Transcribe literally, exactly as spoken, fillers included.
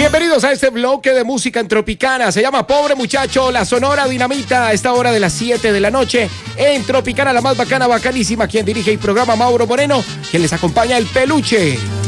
Bienvenidos a este bloque de música en Tropicana. Se llama Pobre Muchacho, la Sonora Dinamita, a esta hora de las siete de la noche. En Tropicana, la más bacana, bacanísima. Quien dirige el programa, Mauro Moreno. Quien les acompaña, el Peluche.